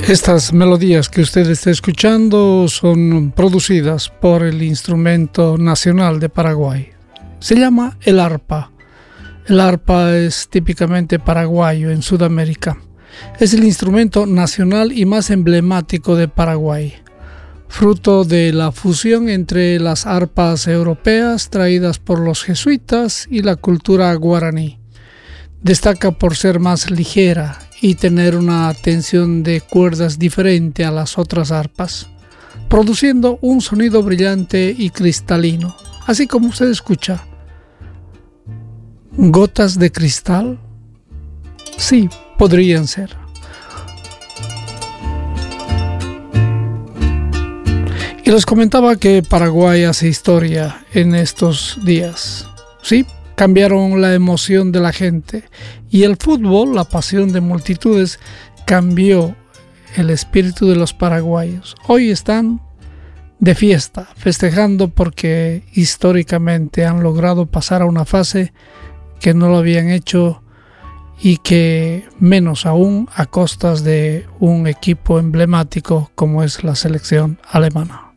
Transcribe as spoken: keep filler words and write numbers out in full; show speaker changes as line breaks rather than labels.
Estas melodías que usted está escuchando son producidas por el instrumento nacional de Paraguay. Se llama el arpa. El arpa es típicamente paraguayo en Sudamérica. Es el instrumento nacional y más emblemático de Paraguay, fruto de la fusión entre las arpas europeas traídas por los jesuitas y la cultura guaraní. Destaca por ser más ligera y tener una tensión de cuerdas diferente a las otras arpas, produciendo un sonido brillante y cristalino, así como usted escucha. ¿Gotas de cristal? Sí, podrían ser. Y les comentaba que Paraguay hace historia en estos días. Sí, cambiaron la emoción de la gente y el fútbol, la pasión de multitudes, cambió el espíritu de los paraguayos. Hoy están de fiesta, festejando porque históricamente han logrado pasar a una fase que no lo habían hecho y que menos aún a costas de un equipo emblemático como es la selección alemana.